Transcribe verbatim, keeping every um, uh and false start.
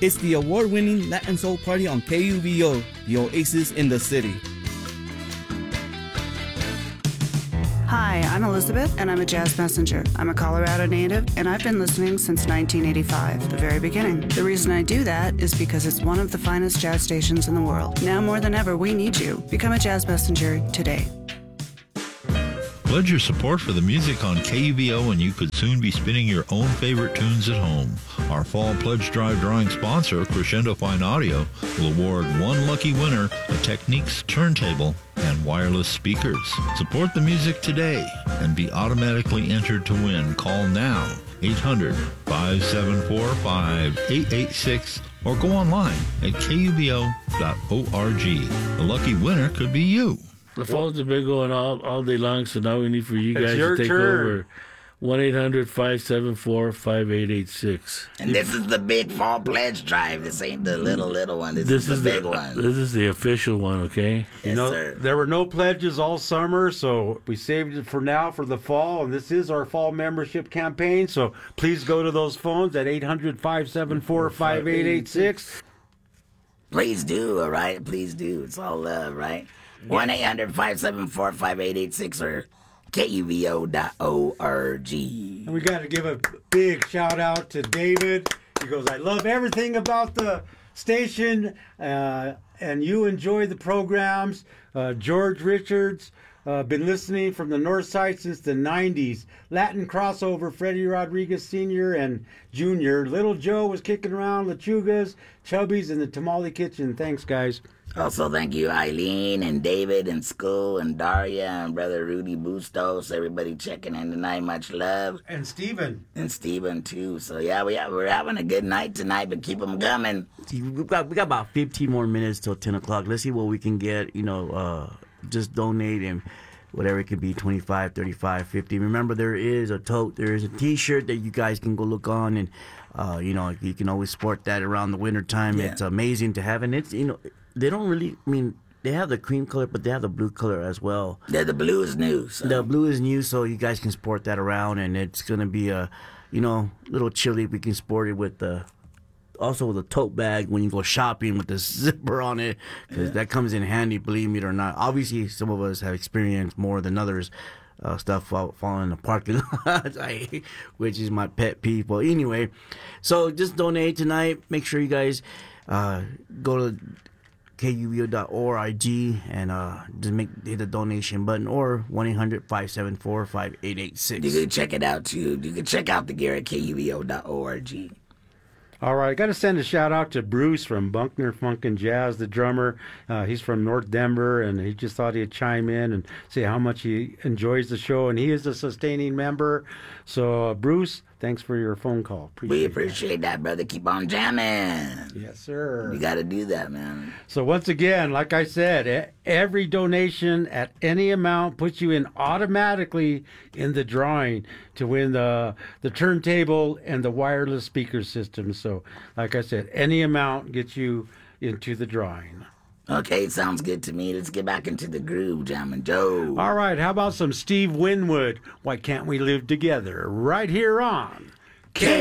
It's the award-winning Latin Soul Party on K U V O, the oasis in the city. Hi, I'm Elizabeth, and I'm a jazz messenger. I'm a Colorado native, and I've been listening since nineteen eighty-five, the very beginning. The reason I do that is because it's one of the finest jazz stations in the world. Now more than ever, we need you. Become a jazz messenger today. Pledge your support for the music on K U V O and you could soon be spinning your own favorite tunes at home. Our Fall Pledge Drive drawing sponsor, Crescendo Fine Audio, will award one lucky winner a Technics turntable and wireless speakers. Support the music today and be automatically entered to win. Call now, eight hundred, five seven four, five eight eight six, or go online at K U V O dot org. The lucky winner could be you. The phones have been going all, all day long, so now we need for you guys It's your to take turn. over. one eight hundred, five seven four, five eight eight six. And this is the big Fall Pledge Drive. This ain't the little, little one. This, This is, is the big the one. This is the official one, okay? Yes, You know, sir. there were no pledges all summer, so we saved it for now for the fall, and this is our fall membership campaign, so please go to those phones at eight hundred, five seven four, five eight eight six. Please do, all right? Please do. It's all love, right? one eight hundred, five seven four, five eight eight six or K U V O dot org. And we got to give a big shout out to David. He goes, I love everything about the station, uh, and you enjoy the programs. Uh, George Richards, uh, been listening from the north side since the nineties. Latin crossover, Freddie Rodriguez Senior and Junior Little Joe was kicking around Lechugas, Chubbies, and the Tamale Kitchen. Thanks, guys. Also, thank you, Eileen and David and School and Daria and Brother Rudy Bustos. Everybody checking in tonight. Much love. And Steven. And Steven, too. So, yeah, we have, we're having a good night tonight, but keep them coming. See, we got we got about fifteen more minutes till ten o'clock. Let's see what we can get. You know, uh, just donate and whatever it could be, twenty-five, thirty-five, fifty. Remember, there is a tote, there is a T-shirt that you guys can go look on, and uh, you know, you can always sport that around the winter time. Yeah. It's amazing to have, and it's, you know, they don't really. I mean, they have the cream color, but they have the blue color as well. Yeah, the blue is new. So. The blue is new, so you guys can sport that around, and it's gonna be a, you know, little chilly. We can sport it with the, also with a tote bag when you go shopping with the zipper on it, because Yeah. that comes in handy. Believe me or not. Obviously, some of us have experienced more than others. Uh, stuff fall, falling in the parking lot, I- which is my pet peeve. But anyway, so just donate tonight. Make sure you guys uh, go to K U V O dot org and uh, just make hit the donation button, or one eight hundred, five seven four, five eight eight six. You can check it out, too. You can check out the gear at K U V O dot org. All right, got to send a shout out to Bruce from Bunkner Funk and Jazz, the drummer. Uh, he's from North Denver, and he just thought he'd chime in and say how much he enjoys the show, and he is a sustaining member. So, uh, Bruce, thanks for your phone call. Appreciate We appreciate that. that, brother. Keep on jamming. Yes, sir. You got to do that, man. So once again, like I said, e- every donation at any amount puts you in automatically in the drawing to win the the turntable and the wireless speaker system. So, like I said, any amount gets you into the drawing. Okay, sounds good to me. Let's get back into the groove, Jammin' Joe. All right, how about some Steve Winwood? Why can't we live together? Right here on K